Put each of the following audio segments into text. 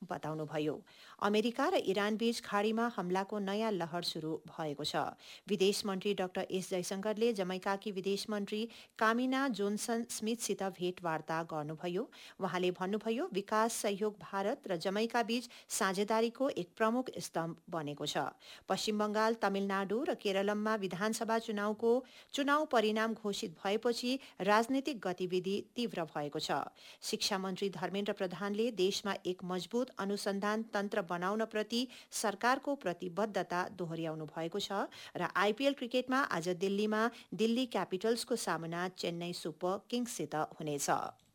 बताउनुभयो। अमेरिका र इरानबीच खाडीमा हमलाको नयाँ लहर सुरु भएको छ। विदेश मन्त्री डाक्टर एस जयशंकरले जमैकाकी विदेश मन्त्री कामिना जोन्सन स्मिथसित भेटवार्ता गर्नुभयो। उहाँले भन्नुभयो, विकास सहयोग भारत र जमैका बीच साझेदारीको एक प्रमुख स्तम्भ बनेको छ। पश्चिम बंगाल, तमिलनाडु र केरलमा विधानसभा चुनाव परिणाम घोषित भएपछि राजनीतिक गतिविधि तीव्र भएको छ। शिक्षा मन्त्री धर्मेन्द्र प्रधानले देशमा एक मजबूत अनुसन्धान तन्त्र बनाउन प्रति सरकारको प्रतिबद्धता दोहोर्याउनु भएको छ र आईपीएल क्रिकेटमा आज दिल्लीमा दिल्ली क्यापिटल्सको सामना चेन्नई सुपर किङ्ससित हुनेछ।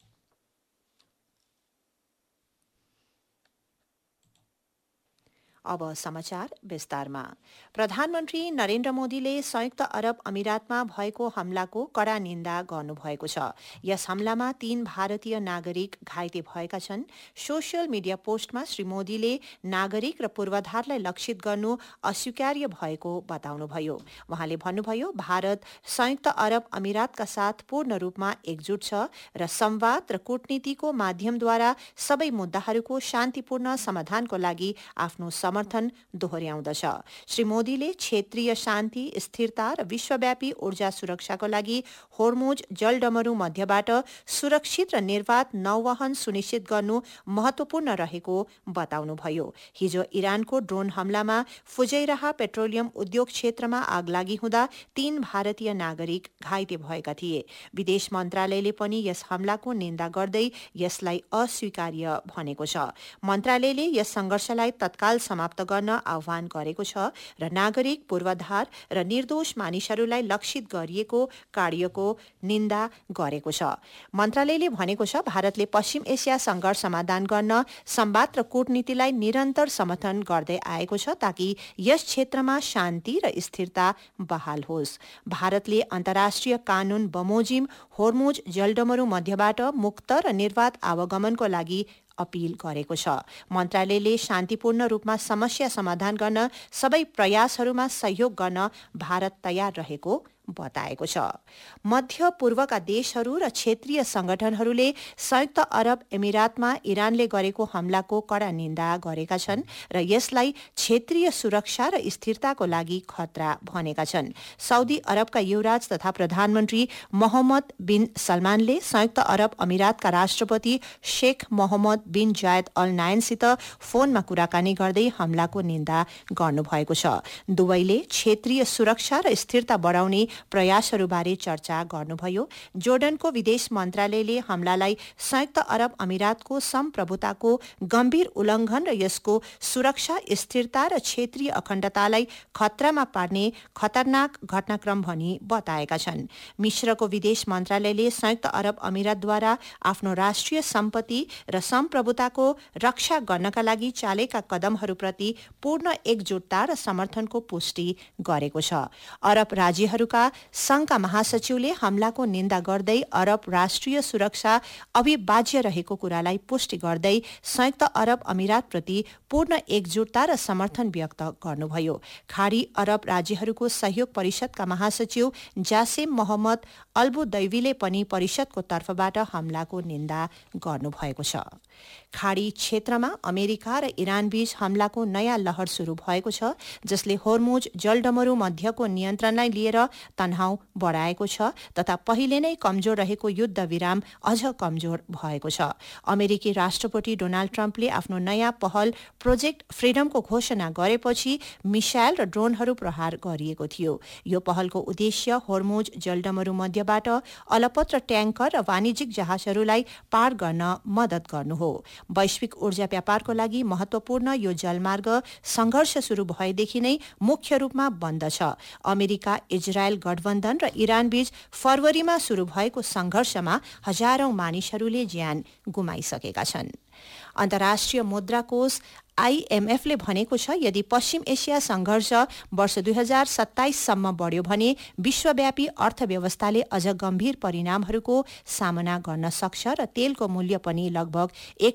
अब समाचार विस्तारमा। प्रधानमन्त्री नरेन्द्र मोदीले संयुक्त अरब अमिरातमा भएको हमलाको कड़ा निन्दा गर्नुभएको छ। यस हमलामा 3 भारतीय नागरिक घाइते भएका छन्। सोशल मिडिया पोस्टमा श्री मोदीले नागरिक र पूर्वाधारलाई लक्षित गर्नु अस्वीकार्य भएको बताउनुभयो। उहाँले भन्नुभयो, भारत संयुक्त अरब अमिरातका साथ पूर्ण रूपमा एकजुट छ र संवाद र कूटनीतिको माध्यमद्वारा सबै मुद्दाहरूको शान्तिपूर्ण समाधानको लागि आफ्नो समर्थन दोहोर्याउँदछ। श्री मोदीले क्षेत्रीय शान्ति, स्थिरता र विश्वव्यापी ऊर्जा सुरक्षाको लागि होर्मुज जलडमरू मध्यबाट सुरक्षित र निर्वाध नौवहन सुनिश्चित गर्नु महत्वपूर्ण रहेको बताउनुभयो। हिजो इरानको ड्रोन हमलामा फुजैराह पेट्रोलियम उद्योग क्षेत्रमा आगलागी हुँदा 3 भारतीय नागरिक घाइते भएका थिए। विदेश मन्त्रालयले पनि यस हमलाको निन्दा गर्दै यसलाई अस्वीकार्य भनेको छ। मन्त्रालयले यस संघर्षलाई तत्काल समाप्त गर्न आह्वान गरेको छ र नागरिक, पूर्वाधार र निर्दोष मानिसहरूलाई लक्षित गरिएको कार्यको निन्दा गरेको छ। मन्त्रालयले भनेको छ, भारतले पश्चिम एसिया संघर्ष समाधान गर्न संवाद र कूटनीतिलाई निरन्तर समर्थन गर्दै आएको छ ताकि यस क्षेत्रमा शान्ति र स्थिरता बहाल होस्। भारतले अन्तर्राष्ट्रिय कानून बमोजिम होर्मुज जलडमरू मध्यबाट मुक्त र निर्वाध आवागमनको लागि अपील गरेको छ। मन्त्रालयले शान्तिपूर्ण रूपमा समस्या समाधान गर्न सबै प्रयासहरूमा सहयोग गर्न भारत तयार रहेको बताएको छ। मध्य पूर्वका देशहरू र क्षेत्रीय संगठनहरूले संयुक्त अरब अमिरातमा इरानले गरेको हमलाको कड़ा निन्दा गरेका छन् र यसलाई क्षेत्रीय सुरक्षा र स्थिरताको लागि खतरा भनेका छन्। साउदी अरबका युवराज तथा प्रधानमन्त्री मोहम्मद बिन सलमानले संयुक्त अरब अमिरातका राष्ट्रपति शेख मोहम्मद बिन जायद अल नायनसित फोनमा कुराकानी गर्दै हमलाको निन्दा गर्नुभएको छ। दुवैले क्षेत्रीय सुरक्षा र स्थिरता बढाउने प्रयासहरूबारे चर्चा गर्नुभयो। जोर्डनको विदेश मन्त्रालयले हमलालाई संयुक्त अरब अमिरातको सम्प्रभुताको गम्भीर उल्लङ्घन र यसको सुरक्षा, स्थिरता र क्षेत्रीय अखण्डतालाई खतरामा पार्ने खतरनाक घटनाक्रम भनी बताएका छन्। मिश्रको विदेश मन्त्रालयले संयुक्त अरब अमिरातद्वारा आफ्नो राष्ट्रिय सम्पत्ति र सम्प्रभुताको रक्षा गर्नका लागि चालेका कदमहरूप्रति पूर्ण एकजुटता र समर्थनको पुष्टि गरेको छ। अरब राज्यहरूका संघका महासचिवले हमलाको निन्दा गर्दै अरब राष्ट्रिय सुरक्षा अविभाज्य रहेको कुरालाई पुष्टि गर्दै संयुक्त अरब अमिरातप्रति पूर्ण एकजुटता र समर्थन व्यक्त गर्नुभयो। खाडी अरब राज्यहरूको सहयोग परिषदका महासचिव जासिम मोहम्मद अल्बुदैवीले पनि परिषदको तर्फबाट हमलाको निन्दा गर्नुभएको छ। खाडी क्षेत्रमा अमेरिका र इरानबीच हमलाको नयाँ लहर सुरु भएको छ, जसले होर्मुज जलडमरू मध्यको नियन्त्रणलाई लिएर तनाव बढाएको छ तथा पहिले नै कमजोर रहेको युद्ध विराम अझ कमजोर भएको छ। अमेरिकी राष्ट्रपति डोनाल्ड ट्रम्पले आफ्नो नयाँ पहल प्रोजेक्ट फ्रिडमको घोषणा गरेपछि मिसाइल र ड्रोनहरू प्रहार गरिएको थियो। यो पहलको उद्देश्य होर्मुज जलडमरू मध्यबाट अलपत्र ट्याङ्कर र वाणिज्यिक जहाजहरूलाई पार गर्न मद्दत गर्नु हो। वैश्विक ऊर्जा व्यापारको लागि महत्वपूर्ण यो जलमार्ग संघर्ष सुरु भएदेखि नै मुख्य रूपमा बन्द छ। अमेरिका, इजरायल गठबन्धन र इरानबीच फरवरीमा सुरु भएको संघर्षमा हजारौं मानिसहरूले ज्यान गुमाइसकेका छन्। अन्तर्राष्ट्रिय मुद्रा कोष आईएमएफले भनेको छ, यदि पश्चिम एसिया संघर्ष वर्ष 2027 सम्म बढ्यो भने विश्वव्यापी अर्थव्यवस्थाले अझ गम्भीर परिणामहरूको सामना गर्न सक्छ र तेलको मूल्य पनि लगभग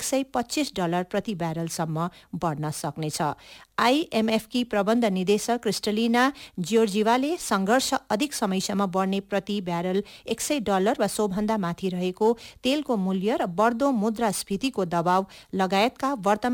$125 प्रति ब्यारलसम्म बढ्न सक्नेछ। आईएमएफकी प्रबन्ध निर्देशक क्रिस्टलिना जियोर्जिवाले संघर्ष अधिक समयसम्म बढ्ने प्रति ब्यारल $100 वा सोभन्दा माथि रहेको तेलको मूल्य र बढ्दो मुद्रास्फीतिको दबाव लगायतका वर्तमान